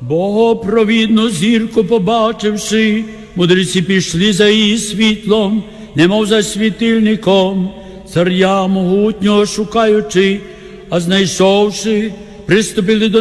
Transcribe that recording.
Богопровідну зірку побачивши, мудреці пішли за її світлом, немов за світильником, царя могутнього шукаючи, а знайшовши, приступили до